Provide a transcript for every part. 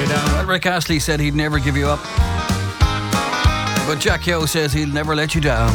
you down. Well, Rick Astley said he'd never give you up. But Jack Yo says he'll never let you down.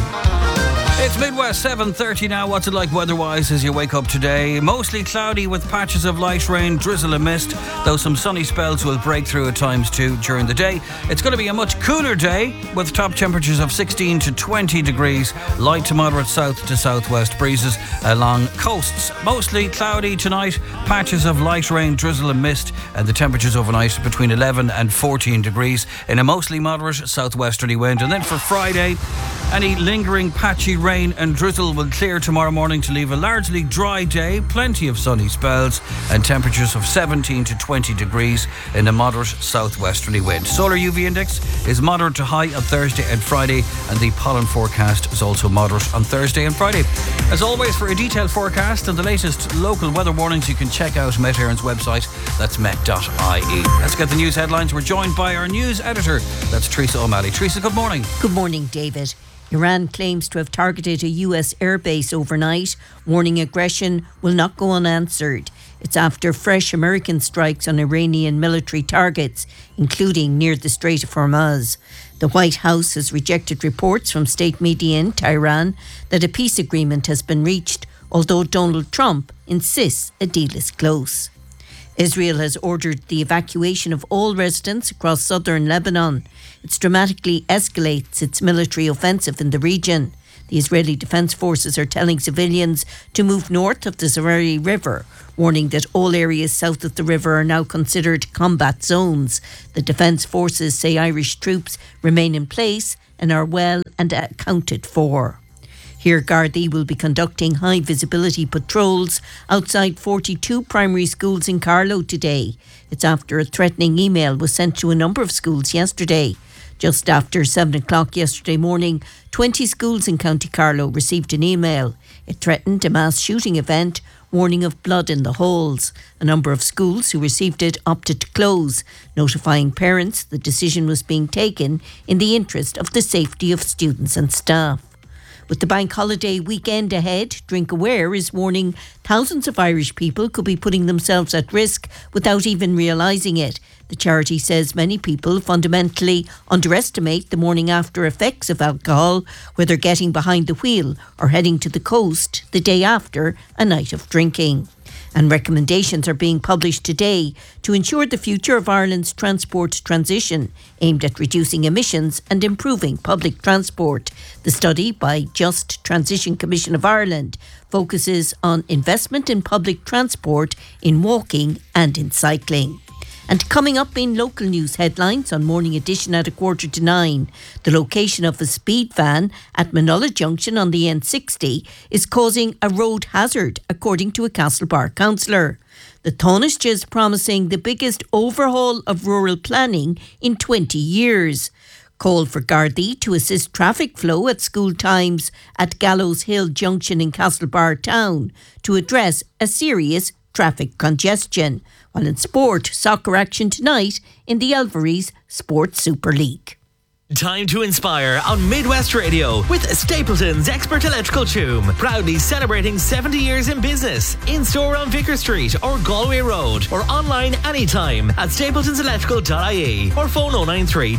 It's Midwest 7:30 now. What's it like weather-wise as you wake up today? Mostly cloudy with patches of light rain, drizzle and mist, though some sunny spells will break through at times too during the day. It's going to be a much cooler day with top temperatures of 16 to 20 degrees, light to moderate south to southwest breezes along coasts. Mostly cloudy tonight, patches of light rain, drizzle and mist, and the temperatures overnight between 11 and 14 degrees in a mostly moderate southwesterly wind. And then for Friday, any lingering patchy rain and drizzle will clear tomorrow morning to leave a largely dry day, plenty of sunny spells, and temperatures of 17 to 20 degrees in a moderate southwesterly wind. Solar UV index is moderate to high on Thursday and Friday, and the pollen forecast is also moderate on Thursday and Friday. As always, for a detailed forecast and the latest local weather warnings, you can check out Met Éireann's website. That's met.ie. Let's get the news headlines. We're joined by our news editor. That's Teresa O'Malley. Teresa, good morning. Good morning, David. Iran claims to have targeted a US airbase overnight, warning aggression will not go unanswered. It's after fresh American strikes on Iranian military targets, including near the Strait of Hormuz. The White House has rejected reports from state media in Tehran that a peace agreement has been reached, although Donald Trump insists a deal is close. Israel has ordered the evacuation of all residents across southern Lebanon. It dramatically escalates its military offensive in the region. The Israeli Defense Forces are telling civilians to move north of the Zerari River, warning that all areas south of the river are now considered combat zones. The Defense Forces say Irish troops remain in place and are well and accounted for. Here, Gardaí will be conducting high-visibility patrols outside 42 primary schools in Carlow today. It's after a threatening email was sent to a number of schools yesterday. Just after 7 o'clock yesterday morning, 20 schools in County Carlow received an email. It threatened a mass shooting event, warning of blood in the halls. A number of schools who received it opted to close, notifying parents the decision was being taken in the interest of the safety of students and staff. With the bank holiday weekend ahead, Drinkaware is warning thousands of Irish people could be putting themselves at risk without even realising it. The charity says many people fundamentally underestimate the morning after effects of alcohol, whether getting behind the wheel or heading to the coast the day after a night of drinking. And recommendations are being published today to ensure the future of Ireland's transport transition, aimed at reducing emissions and improving public transport. The study by Just Transition Commission of Ireland focuses on investment in public transport, in walking and in cycling. And coming up in local news headlines on Morning Edition at 8:45, the location of a speed van at Manola Junction on the N60 is causing a road hazard, according to a Castlebar councillor. The Taoiseach is promising the biggest overhaul of rural planning in 20 years. Call for Gardaí to assist traffic flow at school times at Gallows Hill Junction in Castlebar town to address a serious traffic congestion. While in sport, soccer action tonight in the Alvarez Sports Super League. Time to inspire on Midwest Radio with Stapleton's Expert Electrical Tune. Proudly celebrating 70 years in business. In-store on Vicar Street or Galway Road, or online anytime at stapletonselectrical.ie, or phone 093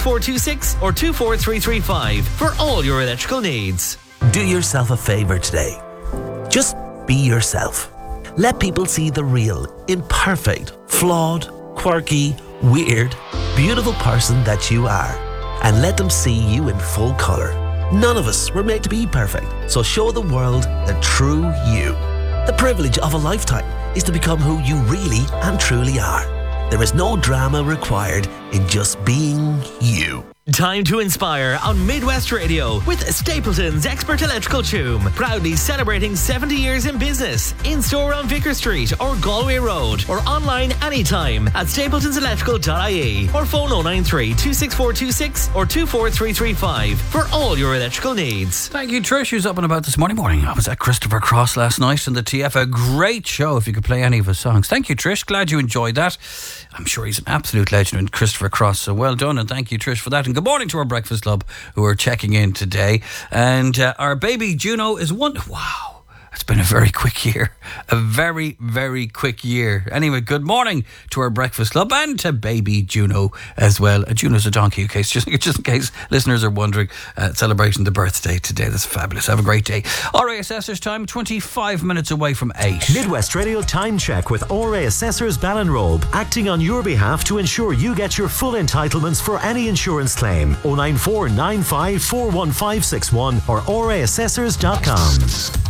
26426 or 24335 for all your electrical needs. Do yourself a favour today. Just be yourself. Let people see the real, imperfect, flawed, quirky, weird, beautiful person that you are. And let them see you in full colour. None of us were made to be perfect, so show the world the true you. The privilege of a lifetime is to become who you really and truly are. There is no drama required in just being you. Time to inspire on Midwest Radio with Stapleton's Expert Electrical Tune. Proudly celebrating 70 years in business. In-store on Vicar Street or Galway Road, or online anytime at stapletonselectrical.ie, or phone 093 26426 or 24335 for all your electrical needs. Thank you, Trish, who's up and about this morning. I was at Christopher Cross last night in the TF. A great show if you could play any of his songs. Thank you, Trish. Glad you enjoyed that. I'm sure he's an absolute legend in Christopher Cross, so well done, and thank you, Trish, for that. And good morning to our Breakfast Club who are checking in today. And our baby Juno is one. Wow. It's been a very quick year. A very, very quick year. Anyway, good morning to our Breakfast Club and to baby Juno as well. Juno's a donkey, in case, just in case listeners are wondering, celebrating the birthday today. That's fabulous. Have a great day. RA Assessors time, 25 minutes away from 8. Midwest Radio Time Check with RA Assessors Ballinrobe, acting on your behalf to ensure you get your full entitlements for any insurance claim. 094 95 41561 or raassessors.com.